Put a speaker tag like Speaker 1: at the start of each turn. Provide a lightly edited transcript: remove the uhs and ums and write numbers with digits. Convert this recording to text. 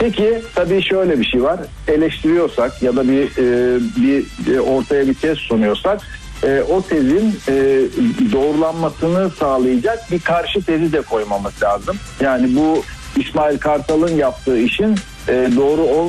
Speaker 1: Peki tabii şöyle bir şey var. Eleştiriyorsak ya da bir ortaya bir tez sunuyorsak o tezin doğrulanmasını sağlayacak bir karşı tezi de koymamız lazım. Yani bu İsmail Kartal'ın yaptığı işin doğru olmadığı